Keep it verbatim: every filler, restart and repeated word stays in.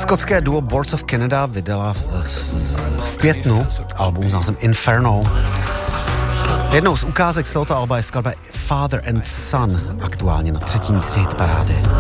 Skotské duo Boards of Canada vydala v, v květnu album s názvem Inferno. Jednou z ukázek z tohoto alba je skladba Father and Son, aktuálně na třetím místě hitparády.